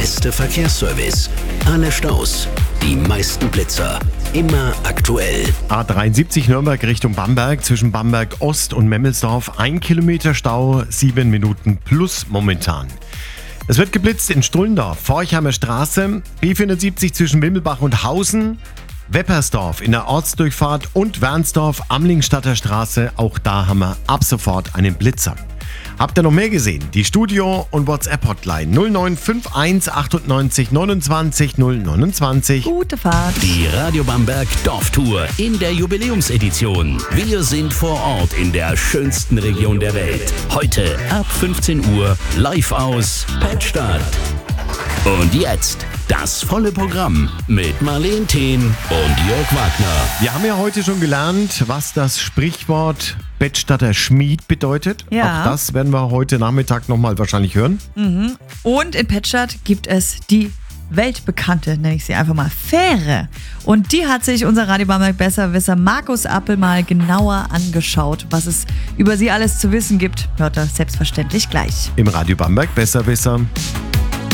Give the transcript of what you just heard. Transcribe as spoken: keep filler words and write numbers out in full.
beste Verkehrsservice, alle Staus, die meisten Blitzer, immer aktuell. A dreiundsiebzig Nürnberg Richtung Bamberg, zwischen Bamberg Ost und Memmelsdorf, ein Kilometer Stau, sieben Minuten plus momentan. Es wird geblitzt in Strullendorf, Forchheimer Straße, B vierhundertsiebzig zwischen Wimmelbach und Hausen, Weppersdorf in der Ortsdurchfahrt und Wernsdorf, Amlingstadter Straße. Auch da haben wir ab sofort einen Blitzer. Habt ihr noch mehr gesehen? Die Studio- und WhatsApp-Hotline null neun fünf eins achtundneunzig neunundzwanzig null neunundzwanzig. Gute Fahrt. Die Radio Bamberg Dorftour in der Jubiläumsedition. Wir sind vor Ort in der schönsten Region der Welt. Heute ab fünfzehn Uhr live aus Pettstadt. Und jetzt das volle Programm mit Marleen Thehn und Jörg Wagner. Wir haben ja heute schon gelernt, was das Sprichwort Bettstadter Schmied bedeutet. Ja. Auch das werden wir heute Nachmittag nochmal wahrscheinlich hören. Mhm. Und in Pettstadt gibt es die weltbekannte, nenne ich sie einfach mal, Fähre. Und die hat sich unser Radio Bamberg Besserwisser Markus Appel mal genauer angeschaut. Was es über sie alles zu wissen gibt, hört er selbstverständlich gleich. Im Radio Bamberg Besserwisser.